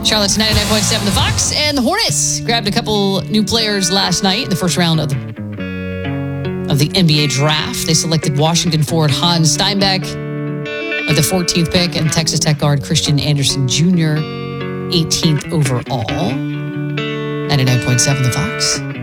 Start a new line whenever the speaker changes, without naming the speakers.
Charlotte's 99.7 The Fox, and the Hornets grabbed a couple new players last night in the first round of the NBA draft. They selected Washington forward Hans Steinbeck at the 14th pick and Texas Tech guard Christian Anderson Jr. 18th overall. 99.7 The Fox.